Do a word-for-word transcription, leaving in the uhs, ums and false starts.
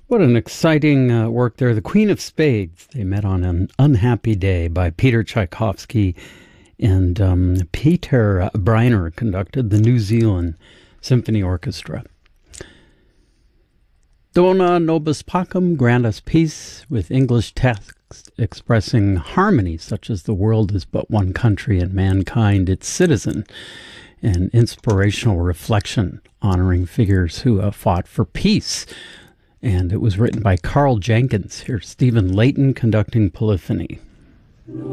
What an exciting uh, work there. The Queen of Spades. They met on An Unhappy Day by Peter Tchaikovsky, and um, Peter Briner conducted the New Zealand Symphony Orchestra. Dona nobis pacem, grant us peace, with English text expressing harmony, such as the world is but one country and mankind its citizen, an inspirational reflection honoring figures who have fought for peace. And it was written by Carl Jenkins. Here's Stephen Layton conducting Polyphony.